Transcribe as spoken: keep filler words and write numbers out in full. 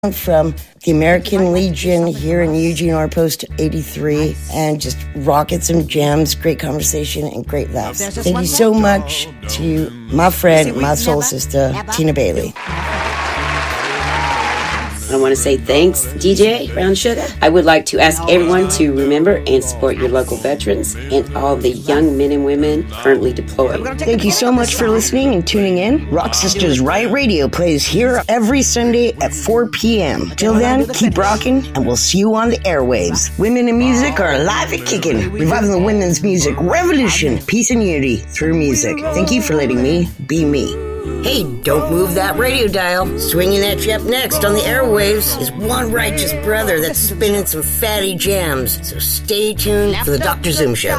from the American Legion here in Eugene, our post eighty-three, and just rocket some jams, great conversation, and great laughs. Thank you so much to my friend, my soul sister, Tina Bailey. I want to say thanks, D J Brown Sugar. I would like to ask everyone to remember and support your local veterans and all the young men and women currently deployed. Thank you so much for listening and tuning in. Rock Sisters Riot Radio plays here every Sunday at four p.m. Till then, keep rocking, and we'll see you on the airwaves. Women in music are alive and kicking, reviving the women's music revolution, peace and unity through music. Thank you for letting me be me. Hey, don't move that radio dial. Swinging at you up next on the airwaves is one righteous brother that's spinning some fatty jams. So stay tuned for the Doctor Zoom Show.